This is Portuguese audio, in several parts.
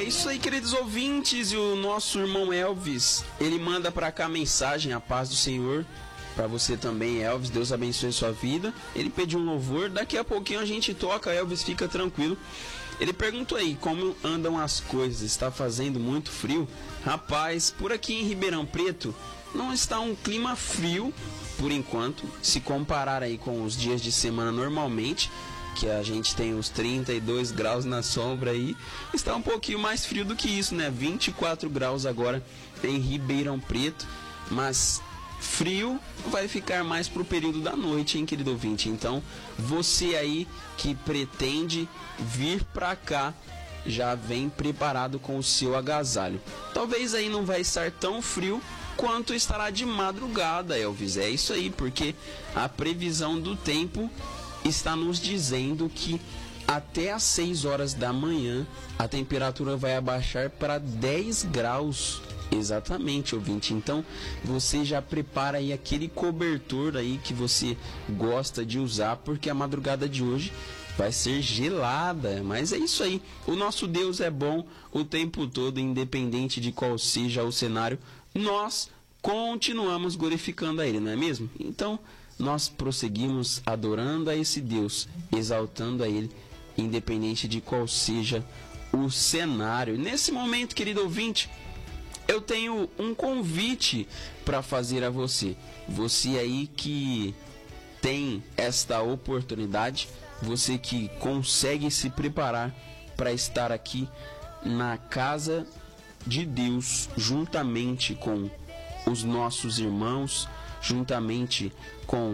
isso aí, queridos ouvintes, e o nosso irmão Elvis, ele manda pra cá a mensagem, a paz do Senhor, pra você também, Elvis, Deus abençoe sua vida. Ele pediu um louvor, daqui a pouquinho a gente toca, Elvis, fica tranquilo. Ele perguntou aí, como andam as coisas, está fazendo muito frio? Rapaz, por aqui em Ribeirão Preto, não está um clima frio, por enquanto, se comparar aí com os dias de semana normalmente, que a gente tem uns 32 graus na sombra aí, está um pouquinho mais frio do que isso, né? 24 graus agora em Ribeirão Preto, mas frio vai ficar mais pro período da noite, hein, querido ouvinte? Então, você aí que pretende vir pra cá, já vem preparado com o seu agasalho. Talvez aí não vai estar tão frio quanto estará de madrugada, Elvis. É isso aí, porque a previsão do tempo está nos dizendo que até às 6 horas da manhã a temperatura vai abaixar para 10 graus. Exatamente, ouvinte. Então, você já prepara aí aquele cobertor aí que você gosta de usar, porque a madrugada de hoje vai ser gelada. Mas é isso aí. O nosso Deus é bom o tempo todo, independente de qual seja o cenário. Nós continuamos glorificando a Ele, não é mesmo? Então, nós prosseguimos adorando a esse Deus, exaltando a Ele, independente de qual seja o cenário. Nesse momento, querido ouvinte, eu tenho um convite para fazer a você. Você aí que tem esta oportunidade, você que consegue se preparar para estar aqui na casa de Deus, juntamente com os nossos irmãos, juntamente com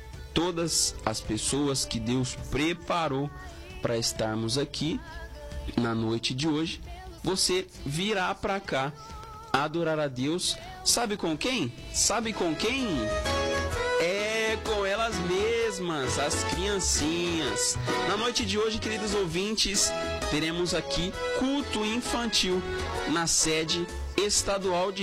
todas as pessoas que Deus preparou para estarmos aqui na noite de hoje. Você virá para cá adorar a Deus. Sabe com quem? Sabe com quem? É com elas mesmas, as criancinhas. Na noite de hoje, queridos ouvintes, teremos aqui culto infantil na sede estadual de